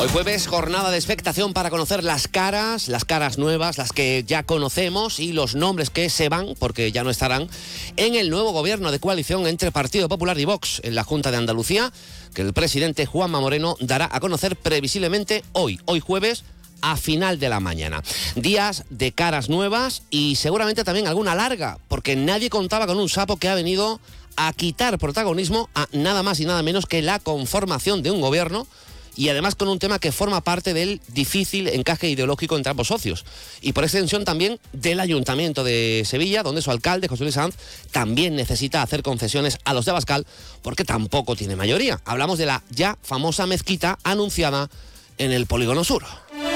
Hoy jueves, jornada de expectación para conocer las caras nuevas, las que ya conocemos y los nombres que se van, porque ya no estarán, en el nuevo gobierno de coalición entre Partido Popular y Vox en la Junta de Andalucía, que el presidente Juanma Moreno dará a conocer previsiblemente hoy jueves, a final de la mañana. Días de caras nuevas y seguramente también alguna larga, porque nadie contaba con un sapo que ha venido a quitar protagonismo a nada más y nada menos que la conformación de un gobierno, y además con un tema que forma parte del difícil encaje ideológico entre ambos socios. Y por extensión también del Ayuntamiento de Sevilla, donde su alcalde, José Luis Sanz, también necesita hacer concesiones a los de Abascal, porque tampoco tiene mayoría. Hablamos de la ya famosa mezquita anunciada en el Polígono Sur.